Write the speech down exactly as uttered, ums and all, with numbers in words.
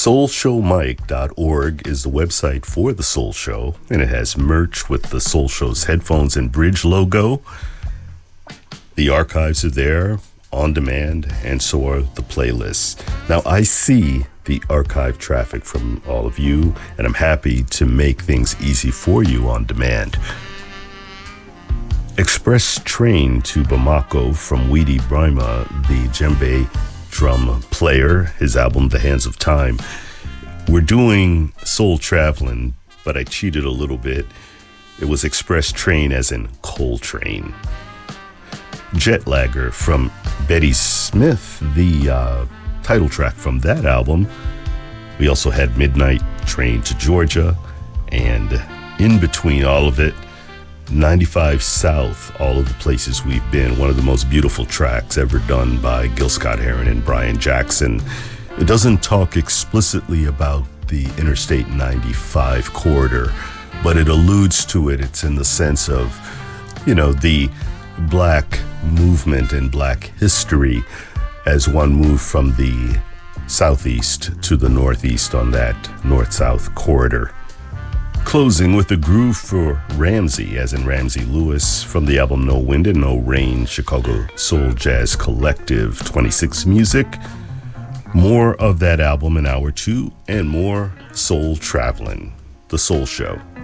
soul show mike dot org is the website for The Soul Show, and it has merch with The Soul Show's headphones and bridge logo. The archives are there on demand, and so are the playlists. Now, I see the archive traffic from all of you, and I'm happy to make things easy for you on demand. Express Train to Bamako from Weedy Brima, the djembe drum player, his album The Hands of Time. We're doing Soul Traveling, but I cheated a little bit. It was Express Train as in Coltrane. Jetlagger from Betty Smith, the uh, title track from that album. We also had Midnight Train to Georgia, and in between all of it, ninety-five South, All of the Places We've Been, one of the most beautiful tracks ever done by Gil Scott-Heron and Brian Jackson. It doesn't talk explicitly about the Interstate ninety-five corridor, but it alludes to it. It's in the sense of, you know, the black movement and black history as one moved from the southeast to the northeast on that north-south corridor. Closing with a groove for Ramsey, as in Ramsey Lewis, from the album No Wind and No Rain, Chicago Soul Jazz Collective twenty-six Music. More of that album in hour two, and more soul traveling. The Soul Show.